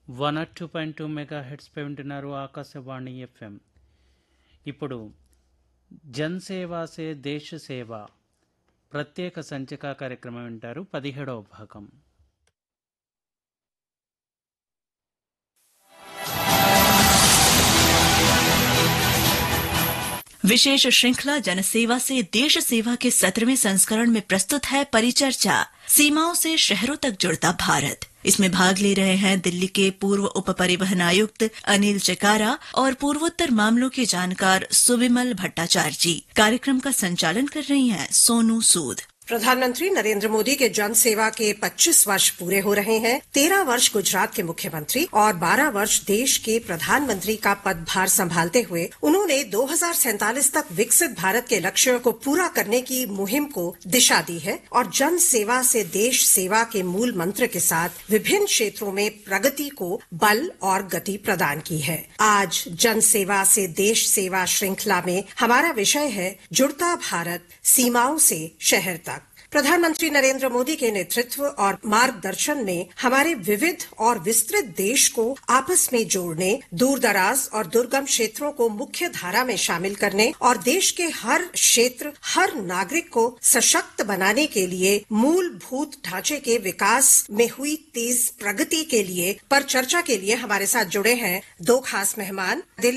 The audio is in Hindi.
102.2 మెగా హెడ్స్ పై వింటున్నారు ఆకాశవాణి ఎఫ్ఎం. ఇప్పుడు జన్ సేవా సే దేశ సేవ ప్రత్యేక సంచిక కార్యక్రమం వింటారు. 17వ భాగం. विशेष श्रृंखला जनसेवा से देश सेवा के 17वें संस्करण में प्रस्तुत है परिचर्चा सीमाओं से शहरों तक जुड़ता भारत. इसमें भाग ले रहे हैं दिल्ली के पूर्व उप परिवहन आयुक्त अनिल चिकारा और पूर्वोत्तर मामलों के जानकार सुविमल भट्टाचार्य जी. कार्यक्रम का संचालन कर रही हैं सोनू सूद. प्रधानमंत्री नरेंद्र मोदी के जन सेवा के 25 वर्ष पूरे हो रहे हैं. 13 वर्ष गुजरात के मुख्यमंत्री और 12 वर्ष देश के प्रधानमंत्री का पदभार संभालते हुए उन्होंने 2047 तक विकसित भारत के लक्ष्यों को पूरा करने की मुहिम को दिशा दी है और जन सेवा से देश सेवा के मूल मंत्र के साथ विभिन्न क्षेत्रों में प्रगति को बल और गति प्रदान की है. आज जन सेवा से देश सेवा श्रृंखला में हमारा विषय है जुड़ता भारत सीमाओं से शहर तक. प्रधानमंत्री नरेंद्र मोदी के नेतृत्व और मार्गदर्शन में हमारे विविध और विस्तृत देश को आपस में जोड़ने, दूर दराज और दुर्गम क्षेत्रों को मुख्य धारा में शामिल करने और देश के हर क्षेत्र, हर नागरिक को सशक्त बनाने के लिए मूलभूत ढांचे के विकास में हुई तेज प्रगति के लिए पर चर्चा के लिए हमारे साथ जुड़े हैं दो खास मेहमान.